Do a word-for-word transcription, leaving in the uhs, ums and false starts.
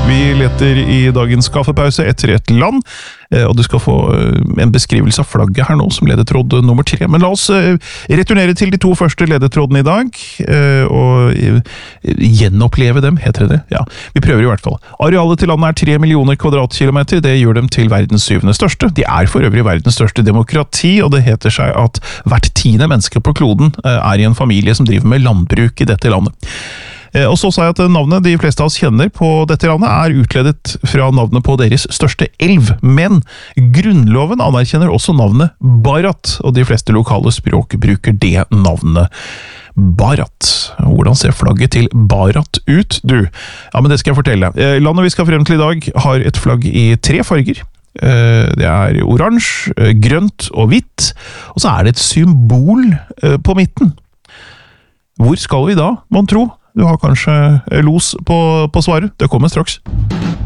Vi leter i dagens kaffepause etter et land, og du skal få en beskrivelse av flagget her nå som ledetråd nummer tre. Men la oss returnere til de to første ledetrådene i dag, og gjenoppleve dem, heter det. Ja, vi prøver i hvert fall. Arealet til landet er tre millioner kvadratkilometer, det gjør dem til verdens syvende største. De er for øvrig verdens største demokrati, og det heter seg at hvert tiende menneske på kloden er i en familie som driver med landbruk i dette landet. Og så sa jeg at navnet de fleste av oss kjenner på dette landet er utledet fra navnet på deres største elv, men grunnloven anerkjenner også navnet Bharat, og de fleste lokale språk bruker det navnet Bharat. Hvordan ser flagget til Bharat ut, du? Ja, men det skal jeg fortelle. Landet vi skal frem til i dag har et flagg i tre farger. Det er oransje, grønt og hvitt, og så er det et symbol på midten. Hvor skal vi da, mon tro? Du har kanskje los på, på svaret. Det kommer straks.